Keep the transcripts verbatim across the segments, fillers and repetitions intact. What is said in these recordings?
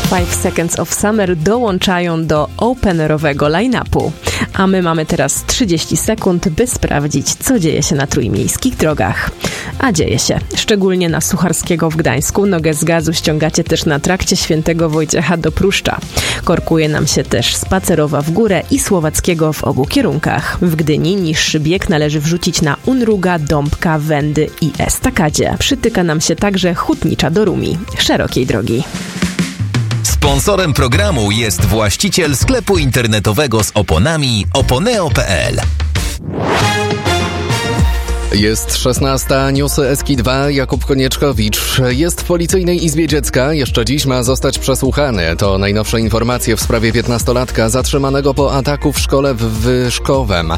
Five Seconds of Summer dołączają do openerowego line-upu. A my mamy teraz trzydzieści sekund, by sprawdzić, co dzieje się na trójmiejskich drogach. A dzieje się. Szczególnie na Sucharskiego w Gdańsku. Nogę z gazu ściągacie też na trakcie Świętego Wojciecha do Pruszcza. Korkuje nam się też Spacerowa w górę i Słowackiego w obu kierunkach. W Gdyni niższy bieg należy wrzucić na Unruga, Dąbka, Wędy i Estakadzie. Przytyka nam się także Hutnicza do Rumi. Szerokiej drogi. Sponsorem programu jest właściciel sklepu internetowego z oponami oponeo kropka pe el. Jest szesnasta, newsy S K I dwa, Jakub Konieczkowicz. Jest w Policyjnej Izbie Dziecka, jeszcze dziś ma zostać przesłuchany. To najnowsze informacje w sprawie piętnastolatka zatrzymanego po ataku w szkole w Wyszkowem.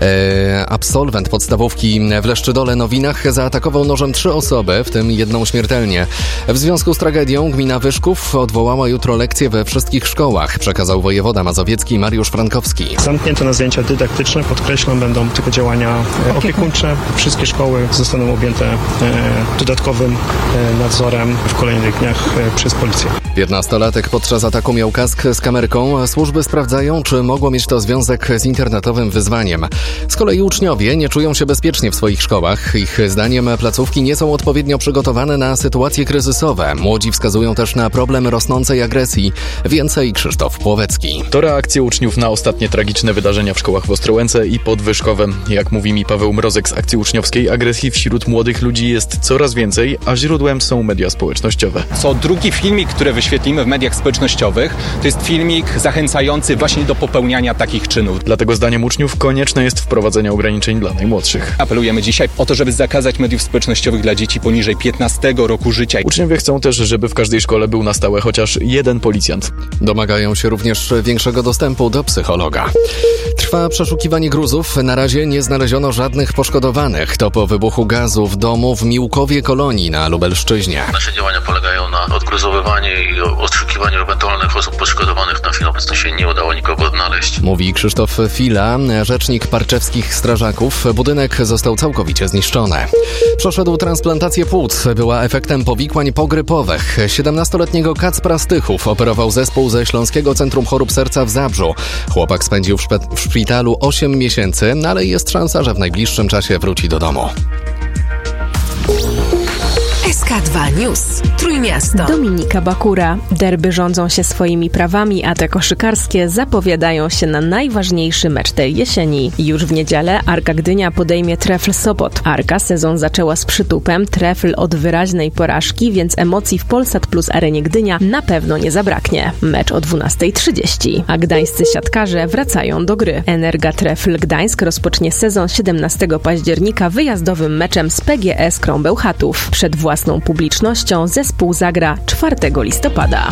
E, absolwent podstawówki w Leszczydole Nowinach zaatakował nożem trzy osoby, w tym jedną śmiertelnie. W związku z tragedią gmina Wyszków odwołała jutro lekcje we wszystkich szkołach, przekazał wojewoda mazowiecki Mariusz Frankowski. Zamknięto na zajęcia dydaktyczne, podkreślam, będą tylko działania opiekuńcze. Wszystkie szkoły zostaną objęte e, dodatkowym e, nadzorem w kolejnych dniach e, przez policję. piętnastolatek podczas ataku miał kask z kamerką. Służby sprawdzają, czy mogło mieć to związek z internetowym wyzwaniem. Z kolei uczniowie nie czują się bezpiecznie w swoich szkołach. Ich zdaniem placówki nie są odpowiednio przygotowane na sytuacje kryzysowe. Młodzi wskazują też na problem rosnącej agresji. Więcej Krzysztof Płowecki. To reakcje uczniów na ostatnie tragiczne wydarzenia w szkołach w Ostrołęce i pod Wyszkowem. Jak mówi mi Paweł Mrozek z akcji uczniowskiej, agresji wśród młodych ludzi jest coraz więcej, a źródłem są media społecznościowe. Co drugi filmik, który wyświetlimy w mediach społecznościowych, to jest filmik zachęcający właśnie do popełniania takich czynów. Dlatego zdaniem uczniów konieczne jest wprowadzenie ograniczeń dla najmłodszych. Apelujemy dzisiaj o to, żeby zakazać mediów społecznościowych dla dzieci poniżej piętnastego roku życia. Uczniowie chcą też, żeby w każdej szkole był na stałe chociaż jeden policjant. Domagają się również większego dostępu do psychologa. Trwa przeszukiwanie gruzów. Na razie nie znaleziono żadnych poszkodowanych. To po wybuchu gazu w domu w Miłkowie Kolonii na Lubelszczyźnie. Nasze działania polegają na odgruzowywaniu i odszukiwaniu ewentualnych osób poszkodowanych. Na chwilę obecną się nie udało nikogo odnaleźć. Mówi Krzysztof Fila, rzecznik parczewskich strażaków. Budynek został całkowicie zniszczony. Przeszedł transplantację płuc. Była efektem powikłań pogrypowych. siedemnastoletniego Kacpra Stychów operował zespół ze Śląskiego Centrum Chorób Serca w Zabrzu. Chłopak spędził w, szpe- w szpitalu osiem miesięcy, ale jest szansa, że w najbliższym czasie wróci do domu. S K dwa News. Trójmiasto. Dominika Bakura. Derby rządzą się swoimi prawami, a te koszykarskie zapowiadają się na najważniejszy mecz tej jesieni. Już w niedzielę Arka Gdynia podejmie Trefl Sopot. Arka sezon zaczęła z przytupem, Trefl od wyraźnej porażki, więc emocji w Polsat Plus Arenie Gdynia na pewno nie zabraknie. Mecz o dwunasta trzydzieści. A gdańscy siatkarze wracają do gry. Energa Trefl Gdańsk rozpocznie sezon siedemnastego października wyjazdowym meczem z P G S Krą Bełchatów. Przed własną publicznością zespół zagra czwartego listopada.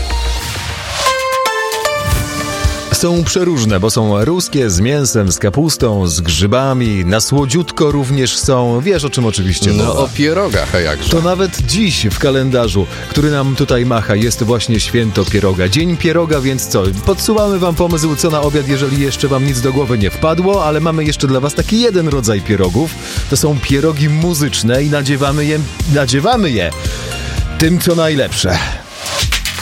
Są przeróżne, bo są ruskie z mięsem, z kapustą, z grzybami, na słodziutko również są, wiesz o czym oczywiście mowa. No o pierogach, a jakże. To nawet dziś w kalendarzu, który nam tutaj macha, jest właśnie święto pieroga. Dzień pieroga, więc co? Podsuwamy wam pomysł, co na obiad, jeżeli jeszcze wam nic do głowy nie wpadło, ale mamy jeszcze dla was taki jeden rodzaj pierogów. To są pierogi muzyczne i nadziewamy je, nadziewamy je tym, co najlepsze.